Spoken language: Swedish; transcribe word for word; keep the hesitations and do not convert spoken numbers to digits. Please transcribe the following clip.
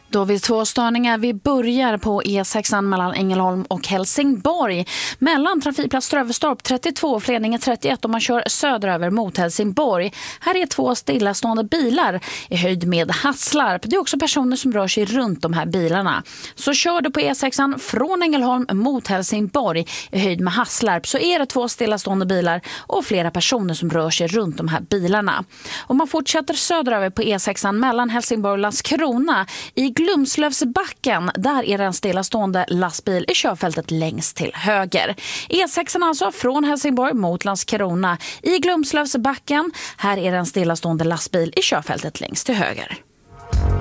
Då har vi två störningar. Vi börjar på E sex mellan Ängelholm och Helsingborg. Mellan trafikplats Ströverstorp trettiotvå och Fledinge trettioett om man kör söderöver mot Helsingborg. Här är två stillastående bilar i höjd med Hasslarp. Det är också personer som rör sig runt de här bilarna. Så kör du på E sex från Ängelholm mot Helsingborg i höjd med Hasslarp så är det två stillastående bilar och flera personer som rör sig runt de här bilarna. Om man fortsätter söderöver på E sex mellan Helsingborg och Landskrona i Glumslövsbacken, där är det en stillastående lastbil i körfältet längst till höger. E sex alltså från Helsingborg mot Landskrona i Glumslövsbacken. Här är det en stillastående lastbil i körfältet längst till höger.